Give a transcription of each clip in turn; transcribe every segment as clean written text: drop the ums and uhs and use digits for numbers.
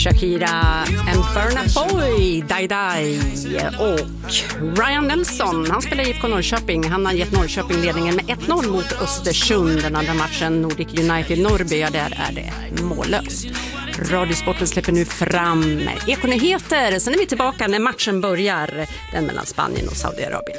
Shakira and Burna Boy, Die Die och Ryan Nelson, han spelar i IFK Norrköping. Han har gett Norrköping ledningen med 1-0 mot Östersund. Den andra matchen, Nordic United Norrby, där är det mållöst. Radiosporten släpper nu fram Ekonyheter. Sen är vi tillbaka när matchen börjar, den mellan Spanien och Saudiarabien.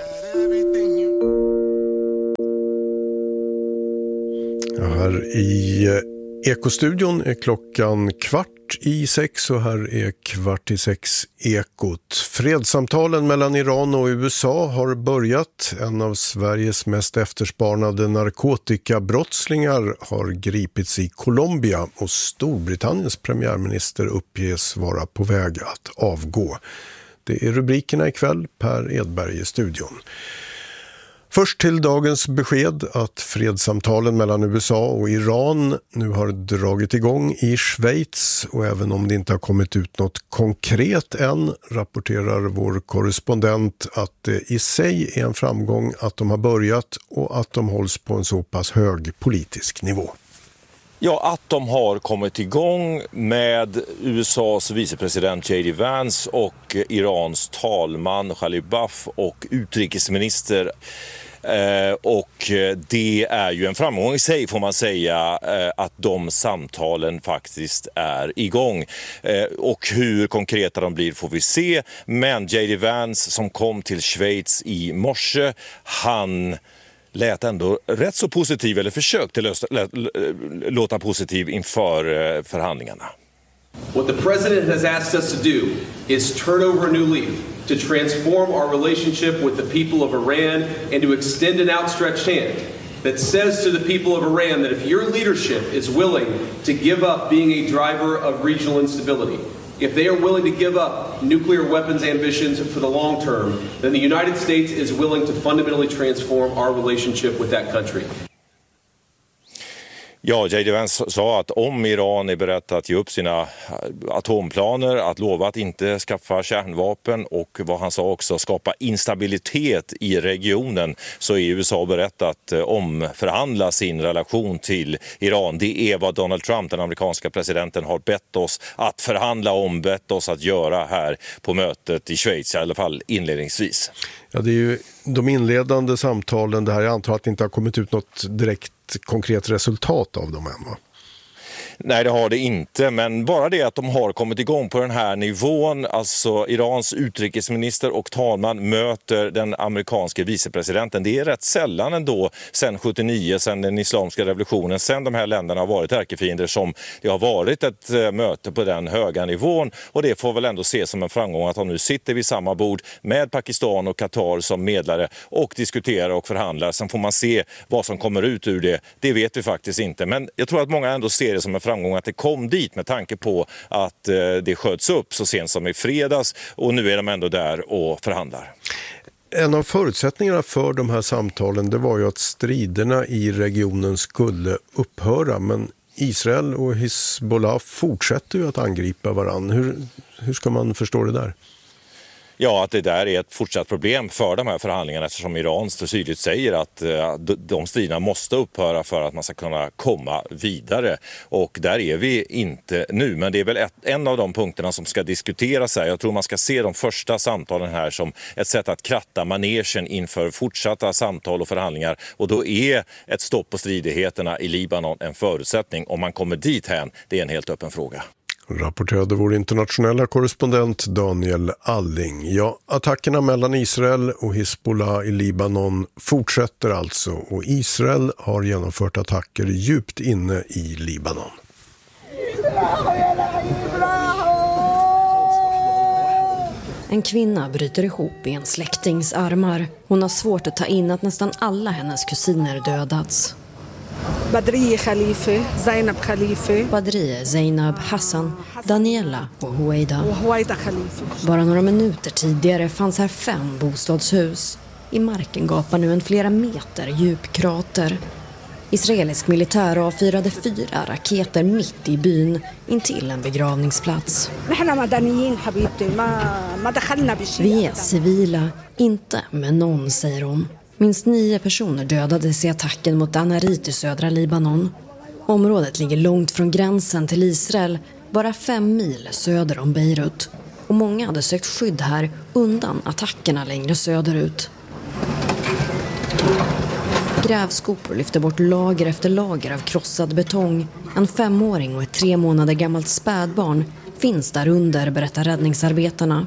Här i Ekostudion är klockan 5:15 och här är 5:45 Ekot. Fredssamtalen mellan Iran och USA har börjat. En av Sveriges mest efterspanade narkotikabrottslingar har gripits i Colombia och Storbritanniens premiärminister uppges vara på väg att avgå. Det är rubrikerna ikväll. Per Edberg i studion. Först till dagens besked att fredssamtalen mellan USA och Iran nu har dragit igång i Schweiz, och även om det inte har kommit ut något konkret än rapporterar vår korrespondent att det i sig är en framgång att de har börjat och att de hålls på en så pass hög politisk nivå. Ja, att de har kommit igång med USAs vicepresident J.D. Vance och Irans talman Ghalibaf och utrikesminister. Och det är ju en framgång i sig, får man säga, att de samtalen faktiskt är igång. Och hur konkreta de blir får vi se. Men J.D. Vance som kom till Schweiz i morse, han lät ändå rätt så positiv, eller försökte låta positiv inför förhandlingarna. What the president has asked us to do is turn over a new leaf, to transform our relationship with the people of Iran and to extend an outstretched hand that says to the people of Iran that if your leadership is willing to give up being a driver of regional instability, if they are willing to give up nuclear weapons ambitions for the long term, then the United States is willing to fundamentally transform our relationship with that country. Ja, J.D. Vance sa att om Iran är berett att ge upp sina atomplaner, att lova att inte skaffa kärnvapen och vad han sa också skapa instabilitet i regionen, så är USA berett att omförhandla sin relation till Iran. Det är vad Donald Trump, den amerikanska presidenten, har bett oss att förhandla om, bett oss att göra här på mötet i Schweiz, i alla fall inledningsvis. Ja, det är ju de inledande samtalen det här. Jag antar att det inte har kommit ut något direkt konkret resultat av dem än, va? Nej, det har det inte, men bara det att de har kommit igång på den här nivån, alltså Irans utrikesminister och talman möter den amerikanske vicepresidenten. Det är rätt sällan ändå sen 79, sen den islamiska revolutionen, sen de här länderna har varit ärkefiender, som det har varit ett möte på den höga nivån, och det får väl ändå ses som en framgång att de nu sitter vid samma bord med Pakistan och Qatar som medlare och diskuterar och förhandlar. Sen får man se vad som kommer ut ur det. Det vet vi faktiskt inte, men jag tror att många ändå ser det som en framgång att det kom dit, med tanke på att det sköts upp så sent som i fredags, och nu är de ändå där och förhandlar. En av förutsättningarna för de här samtalen, det var ju att striderna i regionen skulle upphöra, men Israel och Hezbollah fortsätter ju att angripa varann. Hur ska man förstå det där? Ja, att det där är ett fortsatt problem för de här förhandlingarna, eftersom Iran så tydligt säger att de striderna måste upphöra för att man ska kunna komma vidare. Och där är vi inte nu, men det är väl en av de punkterna som ska diskuteras här. Jag tror man ska se de första samtalen här som ett sätt att kratta manegen inför fortsatta samtal och förhandlingar. Och då är ett stopp på stridigheterna i Libanon en förutsättning. Om man kommer dit här, det är en helt öppen fråga. Rapporterade vår internationella korrespondent Daniel Alling. Ja, attackerna mellan Israel och Hezbollah i Libanon fortsätter alltså, och Israel har genomfört attacker djupt inne i Libanon. En kvinna bryter ihop i en släktings armar. Hon har svårt att ta in att nästan alla hennes kusiner dödats. Badriye Khalife, Zainab Khalife, Badriye, Zainab, Hassan, Daniela och Huwaida. Bara några minuter tidigare fanns här 5 bostadshus. I marken gapar nu en flera meter djup krater. Israelisk militär avfyrade 4 raketer mitt i byn intill en begravningsplats. Vi är civila, inte med någon, säger hon. Minst 9 personer dödades i attacken mot Anarit i södra Libanon. Området ligger långt från gränsen till Israel, bara 5 mil söder om Beirut. Och många hade sökt skydd här undan attackerna längre söderut. Grävskopor lyfter bort lager efter lager av krossad betong. En 5-åring och ett 3 månader gammalt spädbarn finns där under, berättar räddningsarbetarna.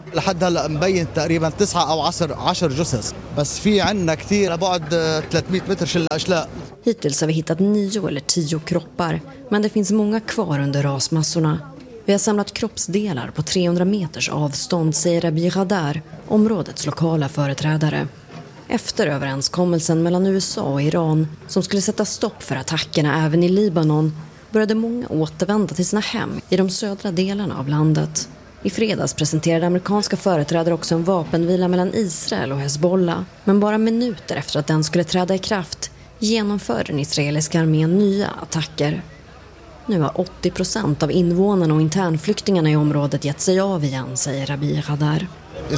Hittills har vi hittat 9 eller 10 kroppar, men det finns många kvar under rasmassorna. Vi har samlat kroppsdelar på 300 meters avstånd, säger Rabi Ghadar, områdets lokala företrädare. Efter överenskommelsen mellan USA och Iran, som skulle sätta stopp för attackerna även i Libanon, började många återvända till sina hem i de södra delarna av landet. I fredags presenterade amerikanska företrädare också en vapenvila mellan Israel och Hezbollah. Men bara minuter efter att den skulle träda i kraft genomförde den israeliska armén nya attacker. Nu har 80% av invånarna och internflyktingarna i området gett sig av igen, säger Rabi Ghadar.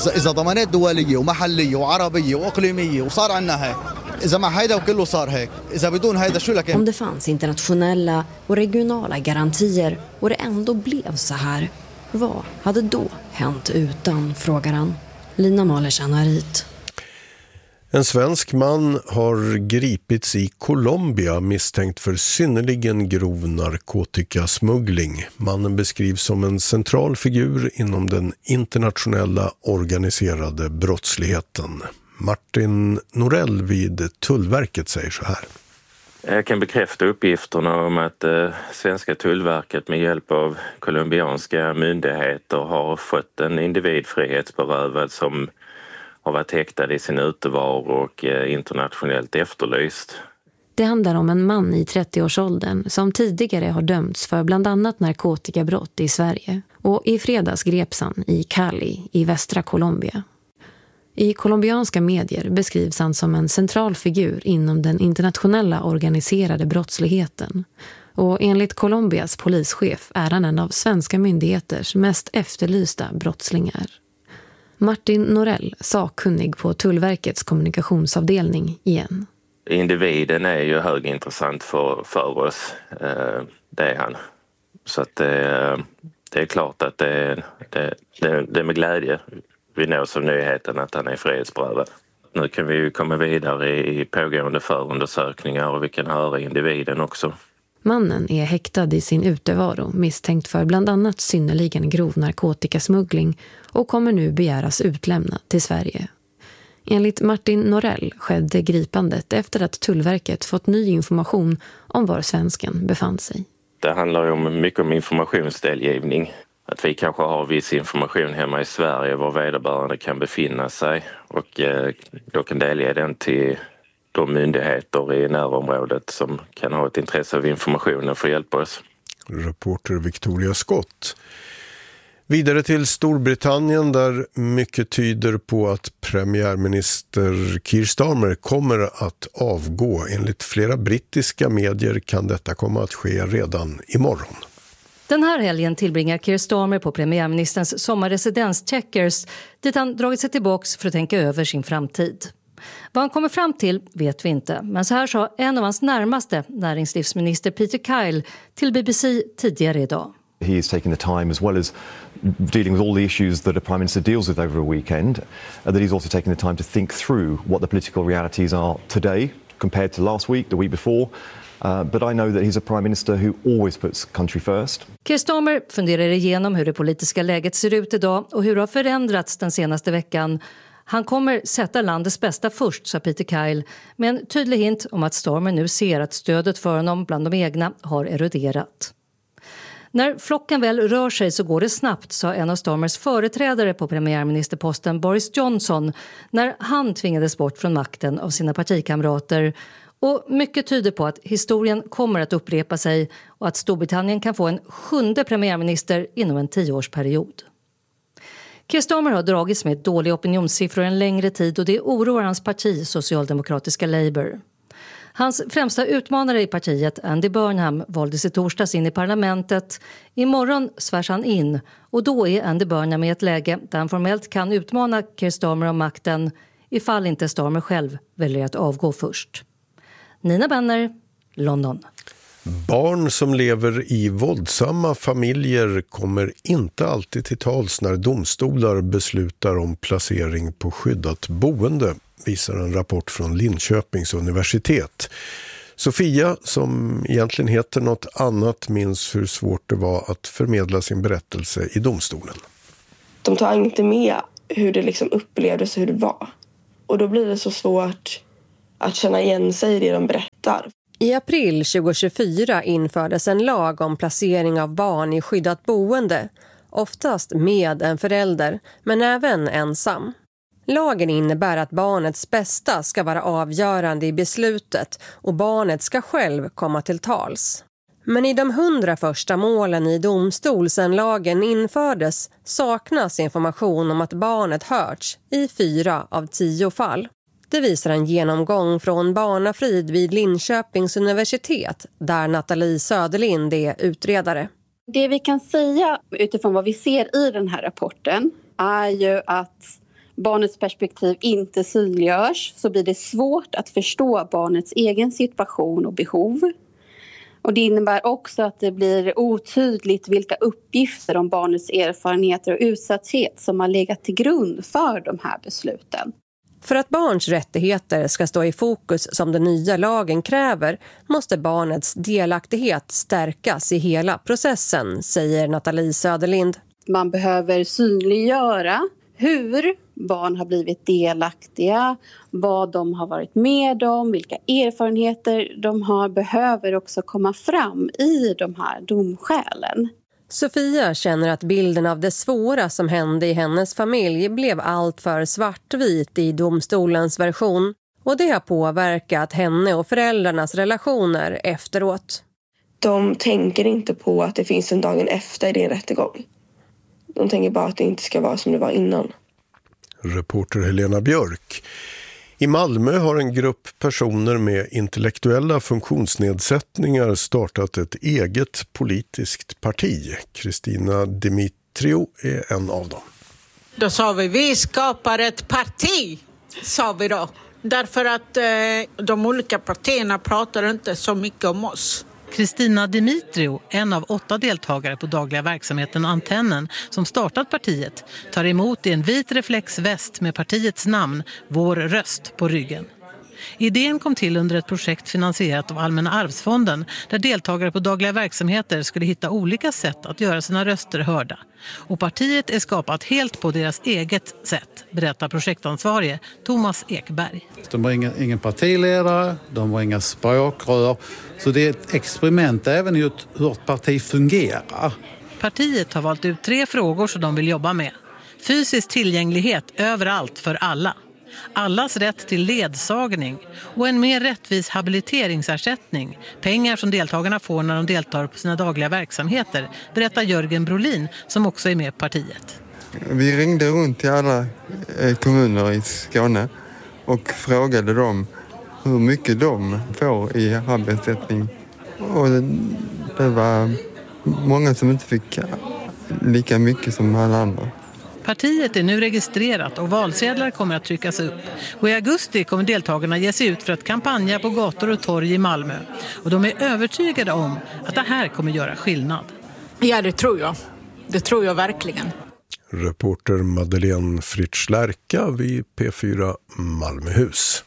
Om det fanns internationella och regionala garantier och det ändå blev så här, vad hade då hänt utan, frågar han. Lina Mahler-Chanarit. En svensk man har gripits i Colombia misstänkt för synnerligen grov narkotikasmuggling. Mannen beskrivs som en central figur inom den internationella organiserade brottsligheten. Martin Norell vid Tullverket säger så här. Jag kan bekräfta uppgifterna om att svenska Tullverket med hjälp av colombianska myndigheter har fått en individ frihetsberövad som har varit häktad i sin utevaro och internationellt efterlyst. Det handlar om en man i 30-årsåldern som tidigare har dömts för bland annat narkotikabrott i Sverige. Och i fredags greps han i Cali i västra Colombia. I colombianska medier beskrivs han som en central figur inom den internationella organiserade brottsligheten. Och enligt Colombias polischef är han en av svenska myndigheters mest efterlysta brottslingar. Martin Norell, sakkunnig på Tullverkets kommunikationsavdelning igen. Individen är ju högintressant för oss, det är han. Så att det är klart att det är med glädje vi når som nyheten att han är frihetsberövad. Nu kan vi ju komma vidare i pågående förundersökningar och vi kan höra individen också. Mannen är häktad i sin utevaro misstänkt för bland annat synnerligen grov narkotikasmuggling och kommer nu begäras utlämnad till Sverige. Enligt Martin Norell skedde gripandet efter att Tullverket fått ny information om var svensken befann sig. Det handlar ju mycket om informationsdelgivning. Att vi kanske har viss information hemma i Sverige var vederbörande kan befinna sig och då kan delge den till de myndigheter i närområdet som kan ha ett intresse av informationen för att hjälpa oss. Reporter Victoria Scott. Vidare till Storbritannien där mycket tyder på att premiärminister Keir Starmer kommer att avgå. Enligt flera brittiska medier kan detta komma att ske redan imorgon. Den här helgen tillbringar Keir Starmer på premiärministerns sommarresidens Chequers dit han dragit sig tillbaks för att tänka över sin framtid. Vad han kommer fram till vet vi inte, men så här sa en av hans närmaste, näringslivsminister Peter Kyle, till BBC tidigare idag. He is taking the time as well as dealing with all the issues that a prime minister deals with over a weekend, that he's also taking the time to think through what the political realities are today compared to last week, the week before. But I know that he's a prime minister who always puts country first. Keir Starmer funderar igenom hur det politiska läget ser ut idag och hur det har förändrats den senaste veckan. Han kommer sätta landets bästa först, sa Peter Kyle, med en tydlig hint om att Starmer nu ser att stödet för honom bland de egna har eroderat. När flocken väl rör sig så går det snabbt, sa en av Starmers företrädare på premiärministerposten Boris Johnson när han tvingades bort från makten av sina partikamrater. Och mycket tyder på att historien kommer att upprepa sig och att Storbritannien kan få en 7:e premiärminister inom en 10-årsperiod. Keir Starmer har dragits med dåliga opinionssiffror en längre tid och det oroar hans parti, socialdemokratiska Labour. Hans främsta utmanare i partiet, Andy Burnham, valdes i torsdags in i parlamentet. Imorgon svärs han in och då är Andy Burnham i ett läge där han formellt kan utmana Keir Starmer om makten ifall inte Starmer själv väljer att avgå först. Nina Benner, London. Barn som lever i våldsamma familjer kommer inte alltid till tals när domstolar beslutar om placering på skyddat boende, visar en rapport från Linköpings universitet. Sofia, som egentligen heter något annat, minns hur svårt det var att förmedla sin berättelse i domstolen. De tar inte med hur det liksom upplevdes, hur det var. Och då blir det så svårt att känna igen sig i det de berättar. I april 2024 infördes en lag om placering av barn i skyddat boende, oftast med en förälder, men även ensam. Lagen innebär att barnets bästa ska vara avgörande i beslutet och barnet ska själv komma till tals. Men i de 100 första målen i domstol sedan lagen infördes saknas information om att barnet hörts i 4 av 10 fall. Det visar en genomgång från Barnafrid vid Linköpings universitet där Nathalie Söderlind är utredare. Det vi kan säga utifrån vad vi ser i den här rapporten är ju att barnets perspektiv inte synliggörs, så blir det svårt att förstå barnets egen situation och behov. Och det innebär också att det blir otydligt vilka uppgifter om barnets erfarenheter och utsatthet som har legat till grund för de här besluten. För att barns rättigheter ska stå i fokus som den nya lagen kräver måste barnets delaktighet stärkas i hela processen, säger Nathalie Söderlind. Man behöver synliggöra hur barn har blivit delaktiga, vad de har varit med om, vilka erfarenheter de har, behöver också komma fram i de här domskälen. Sofia känner att bilden av det svåra som hände i hennes familj blev allt för svartvit i domstolens version, och det har påverkat henne och föräldrarnas relationer efteråt. De tänker inte på att det finns en dagen efter din rättegång. De tänker bara att det inte ska vara som det var innan. Reporter Helena Björk. I Malmö har en grupp personer med intellektuella funktionsnedsättningar startat ett eget politiskt parti. Kristina Dimitriou är en av dem. Då sa vi skapar ett parti, sa vi då. Därför att de olika partierna pratar inte så mycket om oss. Kristina Dimitriou, en av 8 deltagare på dagliga verksamheten Antennen som startat partiet, tar emot i en vit reflexväst med partiets namn Vår röst på ryggen. Idén kom till under ett projekt finansierat av Allmänna arvsfonden där deltagare på dagliga verksamheter skulle hitta olika sätt att göra sina röster hörda. Och partiet är skapat helt på deras eget sätt, berättar projektansvarige Thomas Ekberg. De har ingen partiledare, de har inga språkrör, så det är ett experiment även i hur ett parti fungerar. Partiet har valt ut 3 frågor som de vill jobba med. Fysisk tillgänglighet överallt för alla. Allas rätt till ledsagning och en mer rättvis habiliteringsersättning, pengar som deltagarna får när de deltar på sina dagliga verksamheter, berättar Jörgen Brolin som också är med i partiet. Vi ringde runt till alla kommuner i Skåne och frågade dem hur mycket de får i habilitering. Och det var många som inte fick lika mycket som alla andra. Partiet är nu registrerat och valsedlar kommer att tryckas upp. Och i augusti kommer deltagarna ge sig ut för att kampanja på gator och torg i Malmö. Och de är övertygade om att det här kommer göra skillnad. Ja, det tror jag. Det tror jag verkligen. Reporter Madeleine Fritz-Lärka vid P4 Malmöhus.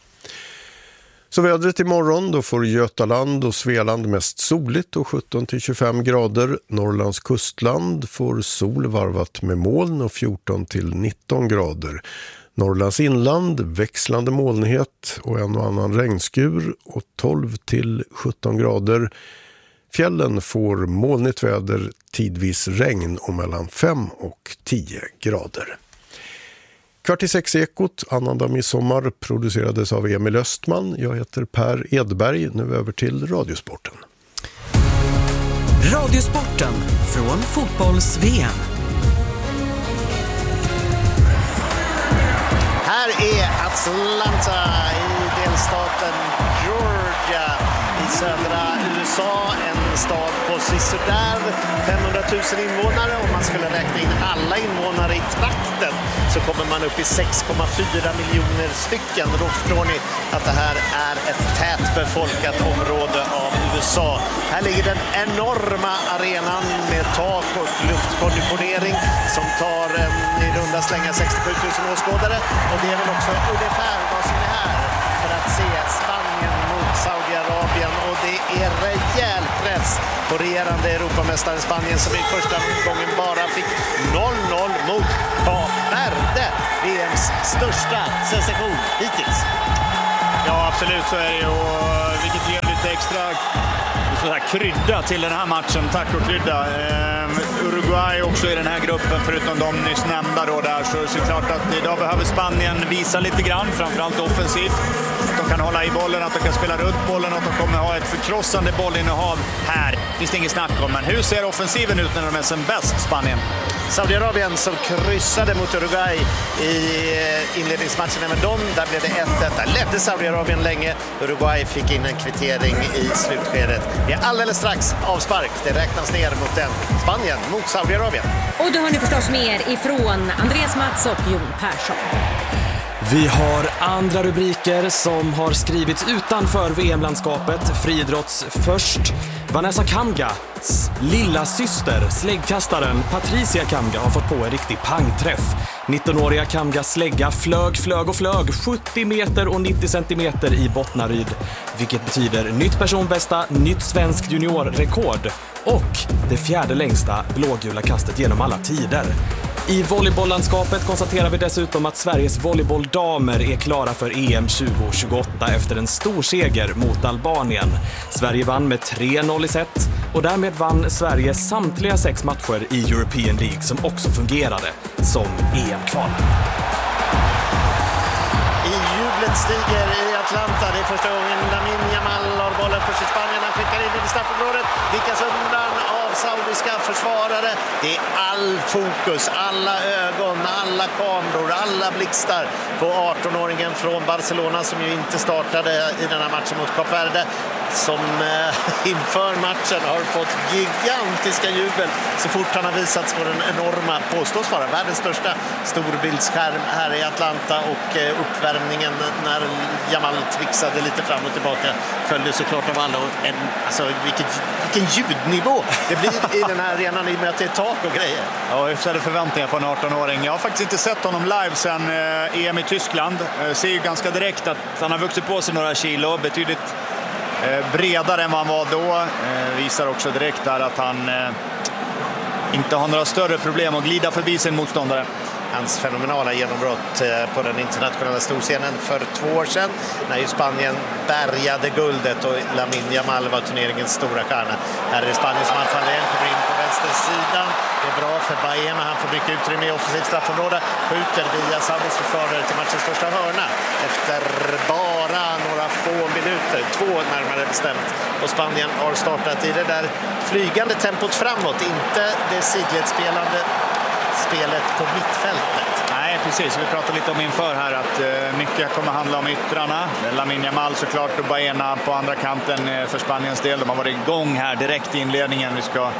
Så vädret imorgon, då får Götaland och Svealand mest soligt och 17-25 grader. Norrlands kustland får sol varvat med moln och 14-19 grader. Norrlands inland växlande molnighet och en och annan regnskur och 12-17 grader. Fjällen får molnigt väder, tidvis regn och mellan 5 och 10 grader. 5:45 annandag midsommar producerades av Emil Östman. Jag heter Per Edberg. Nu över till Radiosporten. Radiosporten från fotbolls-VM. Här är Atlanta i delstaten Georgia i södra USA. En stad på sisådär 500 000 invånare. Om man skulle räkna in alla invånare i trakten så kommer man upp i 6,4 miljoner stycken. Och då förstår ni att det här är ett tätbefolkat område av USA. Här ligger den enorma arenan med tak och luftkonditionering som tar i runda slänga 67 000 åskådare. Och det är väl också ungefär vad som är här för att se Spanien mot Saudiarabien. Och det är rejäl press på regerande Europamästaren Spanien som i första gången bara fick 0-0 mot Kap Verde. VMs största sensation hittills. Ja, absolut så är det. Och vilket ger lite extra krydda till den här matchen. Tack och krydda. Uruguay också i den här gruppen, förutom de nyss nämnda då där. Så är det klart att idag behöver Spanien visa lite grann, framförallt offensivt. Att de kan hålla i bollen, att de kan spela runt bollen, att de kommer ha ett förkrossande bollinnehav här. Finns det inget snack om. Men hur ser offensiven ut när de är som bäst, Spanien? Saudiarabien som kryssade mot Uruguay i inledningsmatchen med dem. Där blev det 1-1. Där ledde Saudiarabien länge. Uruguay fick in en kvittering i slutskedet. Det är alldeles strax avspark. Det räknas ner mot den. Spanien mot Saudiarabien. Och då har ni förstås mer ifrån Andreas Mats och Jon Persson. Vi har andra rubriker som har skrivits utanför VM-landskapet. Friidrotts först. Vanessa Kamgas lilla syster, släggkastaren Patricia Kamga, har fått på en riktig pangträff. 19-åriga Kamgas slägga flög 70 meter och 90 centimeter i Bottnaryd. Vilket betyder nytt personbästa, nytt svenskt juniorrekord och det fjärde längsta blågula kastet genom alla tider. I volleybolllandskapet konstaterar vi dessutom att Sveriges volleybolldamer är klara för EM 2028 efter en stor seger mot Albanien. Sverige vann med 3-0 i set och därmed vann Sverige samtliga 6 matcher i European League som också fungerade som EM-kval. I jublet stiger i Atlanta. Det är första gången Lamine Yamal har bollen för sitt Spanien. Han skickar in i straffområdet. Vickas undan av saudiska försvarare. Det är all fokus, alla ögon, alla kameror, alla blixtar på 18-åringen från Barcelona som ju inte startade i den här matchen mot Kap Verde. Som inför matchen har fått gigantiska jubel så fort han har visats på den enorma, påstås vara världens största storbildsskärm här i Atlanta, och uppvärmningen när Yamal trixade lite fram och tillbaka följde såklart av alla. Alltså vilken ljudnivå det blir i den här arenan i och med att det är tak och grejer. Ja, jag hade förväntningar på en 18-åring. Jag har faktiskt inte sett honom live sedan EM i Tyskland. Jag ser ju ganska direkt att han har vuxit på sig några kilo, betydligt bredare än vad han var då. Visar också direkt där att han inte har några större problem att glida förbi sin motståndare. Hans fenomenala genombrott på den internationella storscenen för 2 år sedan när ju Spanien bärgade guldet och Lamine Yamal var turneringens stora stjärna. Här är det Spanien som anfaller igen, kommer in på vänstersidan. Det är bra för Baena, han får mycket utrymme i offensivt straffområde. Skjuter via Saudis försvarare till matchens första hörna efter bara några få minuter, 2 närmare bestämt. Och Spanien har startat i det där flygande tempot framåt, inte det sidledsspelande spelet på mittfältet. Nej, precis. Vi pratade lite om inför här att mycket kommer handla om yttrarna. Lamine Yamal såklart och Baena på andra kanten för Spaniens del. De har varit igång här direkt i inledningen. Vi ska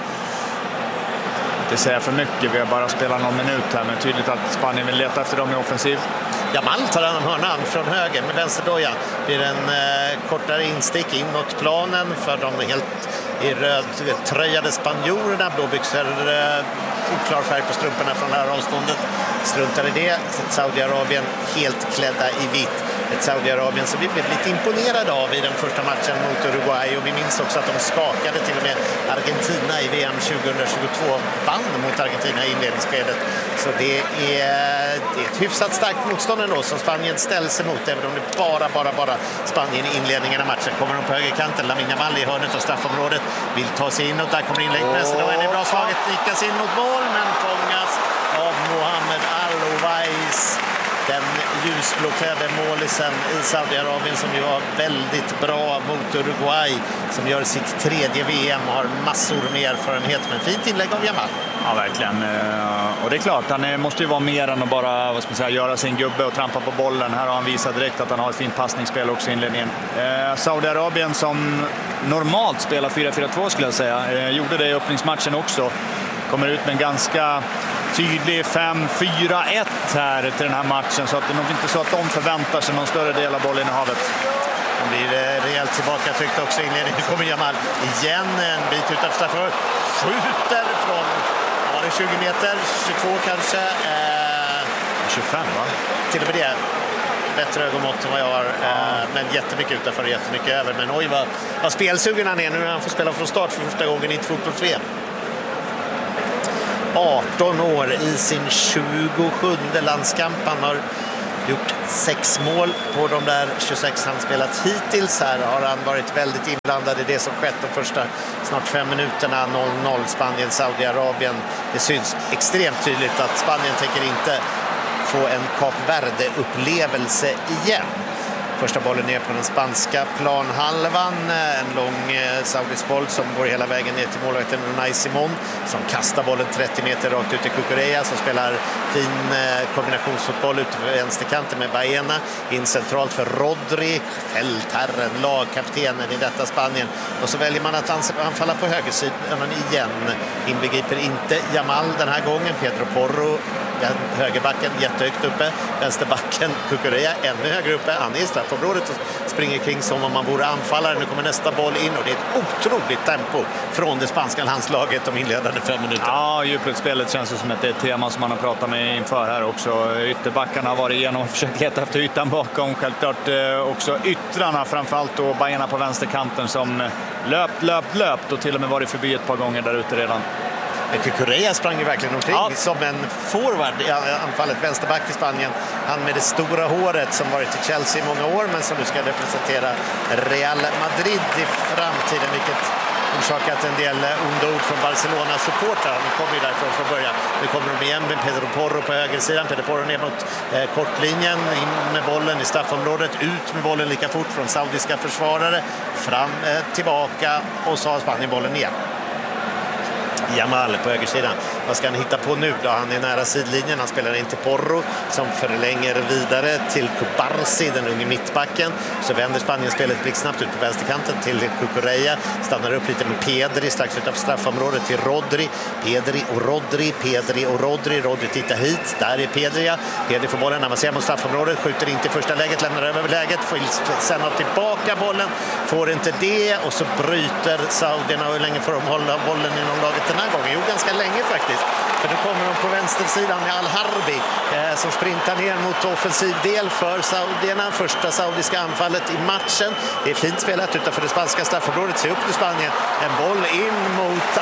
inte säga för mycket. Vi har bara spelat någon minut här, men tydligt att Spanien vill leta efter dem i offensiv. Yamal tar an hörnan från höger med vänsterdoja. Blir en kortare instick inåt planen för de helt i röd tröjade spanjorerna. Blåbyxor, oklar färg på strumporna från det här avståndet. Struntar i det. Saudiarabien helt klädda i vitt. Ett Saudiarabien som vi blev lite imponerade av i den första matchen mot Uruguay, och vi minns också att de skakade till och med Argentina i VM 2022, vann mot Argentina i inledningsskedet. Så det är ett hyfsat starkt motstånd ändå som Spanien ställs emot, även om det bara Spanien i inledningen av matchen. Kommer de på högerkanten, Lamine Yamal i hörnet av straffområdet, vill ta sig in och där kommer inlägg nästa dag. Det är bra slaget, nickas in mot mål men fångas av Mohamed Al-Owais. Den ljusblåklädde målisen i Saudiarabien som ju var väldigt bra mot Uruguay, som gör sitt 3:e VM och har massor med erfarenhet. Men fint inlägg av Yamal. Ja, verkligen. Och det är klart, han måste ju vara mer än att bara göra sin gubbe och trampa på bollen. Här har han visat direkt att han har ett fint passningsspel också i inledningen. Saudiarabien som normalt spelar 4-4-2 skulle jag säga. Gjorde det i öppningsmatchen också. Kommer ut med en ganska tydlig 5-4-1 här till den här matchen. Så att det är nog inte så att de förväntar sig någon större del av bollinnehavet. Det blir rejält tillbaka tryckt också i inledningen. Nu kommer Jamal igen en bit utanför straffområdet. Skjuter från 20 meter, 22 kanske. 25 va? Till och med det. Bättre ögonmått än vad jag har. Men jättemycket utanför och jättemycket över. Men oj vad spelsugen han är nu när han får spela från start för första gången i ett fotbolls-VM. 18 år i sin 27:e landskamp. Han har gjort 6 mål på de där 26 han spelat hittills. Här har han varit väldigt inblandad i det som skett de första snart 5 minuterna. 0-0 Spanien, Saudiarabien. Det syns extremt tydligt att Spanien tänker inte få en Kap Verde-upplevelse igen. Första bollen ner på den spanska planhalvan. En lång saudisk boll som går hela vägen ner till målvakten Unai Simon som kastar bollen 30 meter rakt ut till Cucurella som spelar fin kombinationsfotboll ut på vänsterkanten med Baena. In centralt för Rodri, fältherren, lagkaptenen i detta Spanien. Och så väljer man att anfalla på högersidan igen. Inbegriper inte Jamal den här gången. Pedro Porro, högerbacken jättehögt uppe. Vänsterbacken Cucurella ännu högre uppe. Han är i straffområdet och springer kring som om man vore anfallare. Nu kommer nästa boll in och det är ett otroligt tempo från det spanska landslaget de inledande 5 minuterna. Ja, djupledsspelet känns som att det är ett tema som man har pratat med inför här också. Ytterbackarna har varit igenom och försökt leta efter ytan bakom. Självklart också yttrarna, framförallt då Baena på vänsterkanten som löpt och till och med varit förbi ett par gånger där ute redan. Cucurella sprang ju verkligen omkring som en forward i anfallet, vänsterback i Spanien. Han med det stora håret som varit i Chelsea i många år men som nu ska representera Real Madrid i framtiden, vilket orsakat en del onda ord från Barcelona-supportrar. De kommer ju därifrån från början. Nu kommer de igen med Pedro Porro på högersidan. Pedro Porro ner mot kortlinjen, in med bollen i straffområdet, ut med bollen lika fort från saudiska försvarare, fram, tillbaka och så har Spanien bollen igen. Jamal på högersidan. Vad ska han hitta på nu då? Han är nära sidlinjen. Han spelar in till Porro som förlänger vidare till Cubarsi, den unge mittbacken. Så vänder Spanien spelet blixtsnabbt ut på vänsterkanten till Cucurella. Stannar upp lite med Pedri strax utanför straffområdet till Rodri. Pedri och Rodri. Rodri tittar hit. Där är Pedri. Pedri får bollen. Han ser mot straffområdet. Skjuter inte i första läget. Lämnar över läget. Får sen ha tillbaka bollen. Får inte det. Och så bryter saudierna. Och hur länge får de hålla bollen inom laget den här gången? Jo, ganska länge faktiskt. För nu kommer de på vänstersidan med Al-Harbi som sprintar ner mot offensiv del för saudierna. Första saudiska anfallet i matchen. Det är fint spelat utanför det spanska straffområdet. Se upp till Spanien. En boll in mot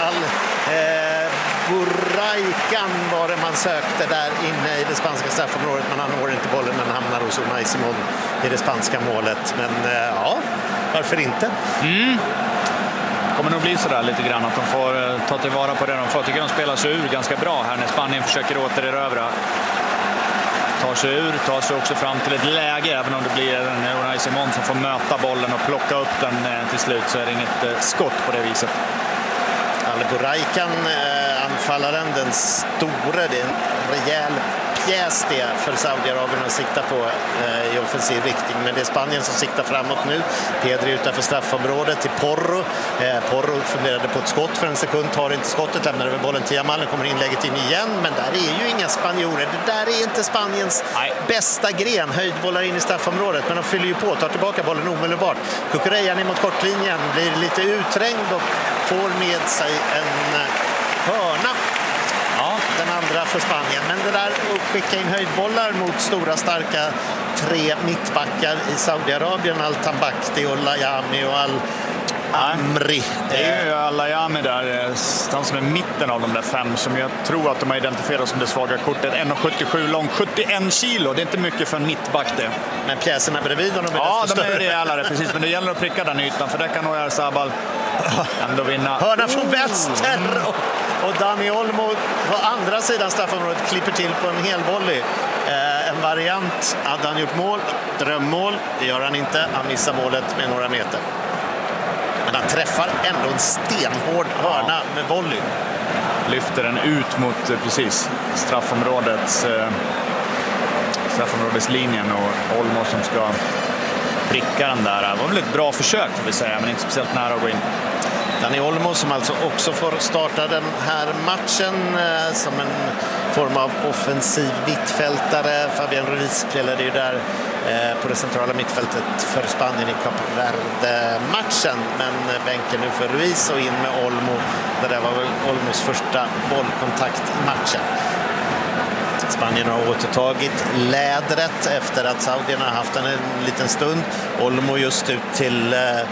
Buraikan var det man sökte där inne i det spanska straffområdet. Men han når inte bollen, men hamnar hos Unai Simon i det spanska målet. Men ja, varför inte? Kommer nog bli sådär lite grann att de får ta tillvara på det de får. Tycker de spelar sig ur ganska bra här när Spanien försöker återerövra. Tar sig också fram till ett läge, även om det blir en Unai Simon som får möta bollen och plocka upp den till slut, så är det inget skott på det viset. Buraikan, anfallaren, den store, det är en rejäl pjäs det för Saudiarabien att sikta på i offensiv riktning. Men det är Spanien som siktar framåt nu. Pedri utanför straffområdet till Porro. Porro funderade på ett skott för en sekund, tar inte skottet, lämnar över bollen till Jamal. Kommer inlägget in igen, men där är ju inga spanjorer. Det där är inte Spaniens bästa gren. Höjdbollar in i straffområdet, men de fyller ju på, tar tillbaka bollen omedelbart. Cucurella ner mot kortlinjen, blir lite utträngd och får med sig en hörna. Den andra för Spanien. Men det där att skicka in höjdbollar mot stora starka 3 mittbackar i Saudiarabien, Al-Tambakti och Layami och Al-Amri. Det är ju Al-Layami där, han som är mitten av de där 5 som jag tror att de har identifierat som det svaga kortet. 1,77 lång, 71 kilo. Det är inte mycket för en mittback det. Men pjäserna bredvid honom är desto större. Ja, de är rejälare, precis. Men det gäller att pricka den ytan, för där kan nog Oyarzabal ändå vinna. Hörna från vänster och Dani Olmo på andra sidan straffområdet klipper till på en hel volley. En variant. Hade han gjort mål, drömmål, det gör han inte. Han missar målet med några meter. Men han träffar ändå en stenhård hörna med volley. Lyfter den ut mot precis straffområdeslinjen och Olmo som ska pricka den där. Det var väl ett bra försök får vi säga, men inte speciellt nära att gå in. Dani Olmo som alltså också får starta den här matchen som en form av offensiv mittfältare. Fabian Ruiz spelade ju där på det centrala mittfältet för Spanien i Kap Verde-matchen. Men bänken nu för Ruiz och in med Olmo. Det där var väl Olmos första bollkontakt i matchen. Spanien har återtagit lädret efter att saudierna har haft en liten stund. Olmo just ut till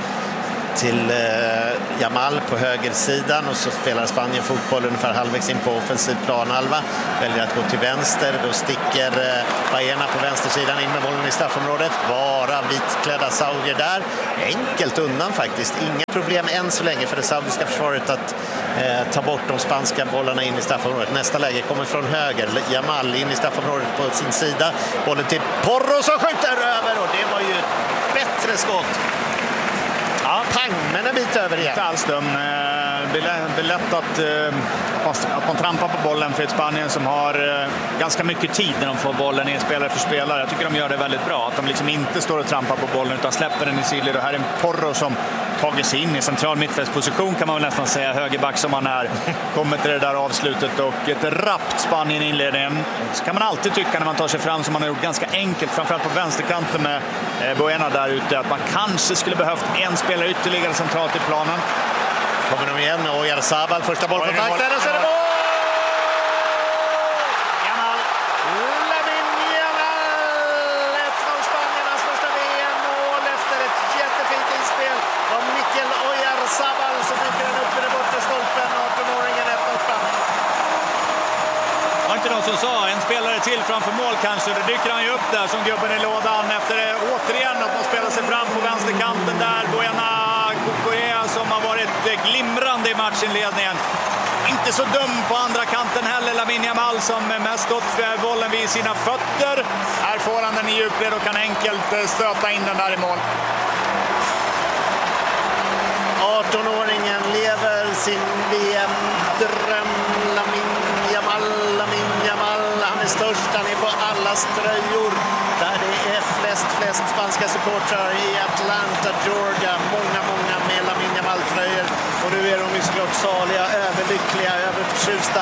Yamal på högersidan och så spelar Spanien fotboll ungefär halvvägs in på offensiv planhalva. Väljer att gå till vänster, då sticker Baena på vänstersidan in med bollen i straffområdet. Bara vitklädda saudier där. Enkelt undan faktiskt. Inga problem än så länge för det saudiska försvaret att ta bort de spanska bollarna in i straffområdet. Nästa läge kommer från höger. Yamal in i straffområdet på sin sida. Bollen till Porro som skjuter över och det var ju ett bättre skott. Ja, pang, men en bit över igen. Inte alls dum. Det blir lätt att man trampar på bollen för ett Spanien som har ganska mycket tid när de får bollen i spelare för spelare. Jag tycker de gör det väldigt bra. Att de liksom inte står och trampar på bollen utan släpper den i sidled. Och här är en Porro som tagit sig in i central mittfältsposition kan man väl nästan säga. Högerback som han är. Kommer till det där avslutet och ett rappt Spanien i inledningen. Så kan man alltid tycka när man tar sig fram som man har gjort ganska enkelt. Framförallt på vänsterkanten med Baena där ute. Att man kanske skulle behövt en spelare ytterligare centralt i planen. Kommer de igen med Oyarzabal, första bollkontakten och så är det mål! Yamal, Lamine Yamal, 1-0 Spaniernas första VM-mål efter ett jättefint inspel av Mikel Oyarzabal som dyker den upp i den bortre stolpen och 18-åringen 1-8. Var inte någon som sa en spelare till framför mål kanske, då dyker han ju upp där som gubben i lådan efter återigen att man spelar sig fram på vänsterkanten där, Baena som har varit glimrande i matchinledningen. Inte så dum på andra kanten heller, Lamine Yamal som mest stått för bollen vid sina fötter. Här får han den i djupled och kan enkelt stöta in den där i mål. 18-åringen lever sin VM-dröm. Lamine Yamal, han är störst, han är på allas tröjor. Där det är flest spanska supportrar i Atlanta, Georgia. Många med Lamine Yamal-tröjor. Och nu är de ju såklart saliga, överlyckliga, överförtjusta.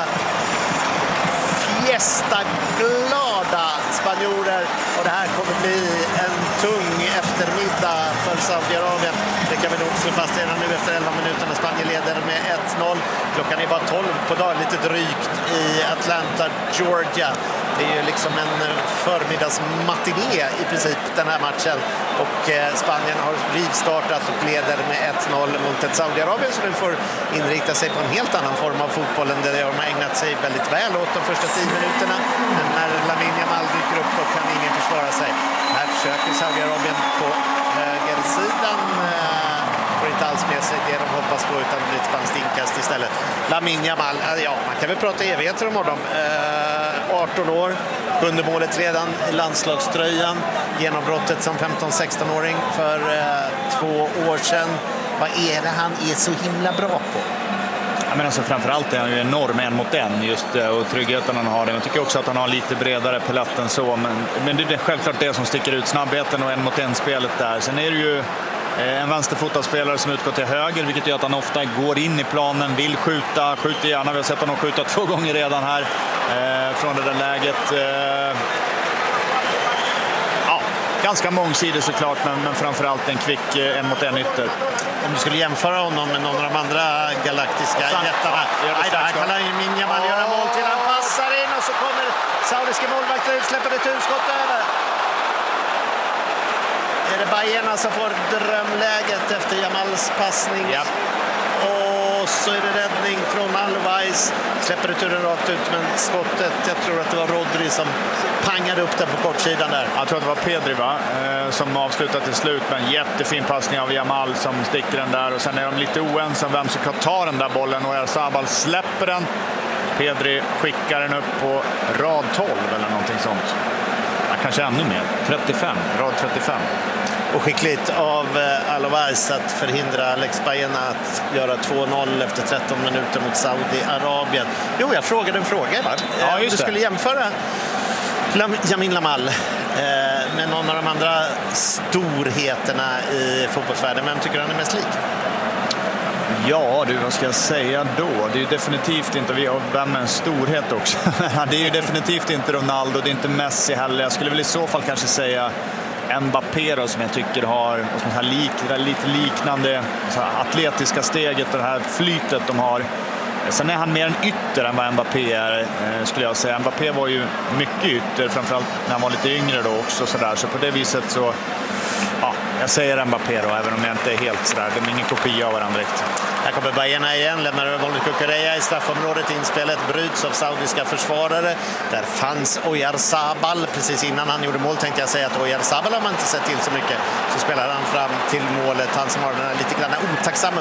Fiesta-glada spanjorer. Och det här kommer bli en tung eftermiddag för Saudiarabien. Det kan vi nog slå fast redan nu efter 11 minuter när Spanien leder med 1-0. Klockan är bara 12 på dagen, lite drygt i Atlanta, Georgia. Det är ju liksom en förmiddagsmatiné i princip den här matchen. Och Spanien har rivstartat och leder med 1-0 mot ett Saudiarabien som nu får inrikta sig på en helt annan form av fotboll än det de har ägnat sig väldigt väl åt de första 10 minuterna. Men när Lamine Yamal dyker upp då kan ingen försvara sig. Här försöker Saudiarabien på högersidan. Får inte alls med sig det de hoppas på utan det blir ett spanskt inkast istället. Lamine Yamal, ja man kan väl prata evigheter om honom. 18 år, kunde målet redan i landslagströjan, genombrottet som 15-16-åring för 2 år sedan. Vad är det han är så himla bra på? Ja, men alltså framförallt är han ju enorm en mot en just och tryggheten han har. Jag tycker också att han har lite bredare palett än så, men det är självklart det som sticker ut, snabbheten och en mot en spelet där. Sen är det ju en vänsterfotad spelare som utgår till höger, vilket gör att han ofta går in i planen, vill skjuter gärna. Vi har sett honom skjuta 2 gånger redan här från det där läget. Ja, ganska mångsidig såklart, men framförallt en kvick en mot en ytter. Om du skulle jämföra honom med någon av de andra galaktiska jättarna. Här kan Lamine Yamal göra mål till, han passar in och så kommer saudiska målvakter ut, släpper ett utskott över. Är det Baena som får drömläget efter Yamals passning? Ja. Och så är det räddning från Alvarez. Släpper returen rakt ut, men skottet, jag tror att det var Rodri som pangade upp den på kortsidan där. Jag tror att det var Pedri som avslutade till slut med en jättefin passning av Yamal som sticker den där. Och sen är de lite oense om vem som kan ta den där bollen och Oyarzabal släpper den. Pedri skickar den upp på rad 12 eller någonting sånt. Kanske ännu mer. 35, rad 35. Och skickligt av Alvarez att förhindra Alex Baena att göra 2-0 efter 13 minuter mot Saudiarabien. Jo, jag frågade en fråga. Ja, du skulle jämföra Lamine Yamal med någon av de andra storheterna i fotbollsvärlden. Vem tycker han är mest lik? Ja du, vad ska jag säga då? Det är ju definitivt inte, vi har vem en storhet också. Det är ju definitivt inte Ronaldo, det är inte Messi heller. Jag skulle väl i så fall kanske säga Mbappé då, som jag tycker har lite liknande atletiska steget och det här flytet de har. Sen är han mer en ytter än vad Mbappé är, skulle jag säga. Mbappé var ju mycket ytter, framförallt när han var lite yngre då också. Så på det viset så, ja, jag säger Mbappé då, även om jag inte är helt sådär. De är ingen kopia av varandra riktigt. Här kommer Bajerna igen, lämnar över bollen till Kukureya i straffområdet. Inspelet bryts av saudiska försvarare. Där fanns Oyarzabal precis innan han gjorde mål, tänkte jag säga att Oyarzabal har man inte sett till så mycket. Så spelar han fram till målet, han som har den här lite grann otacksamma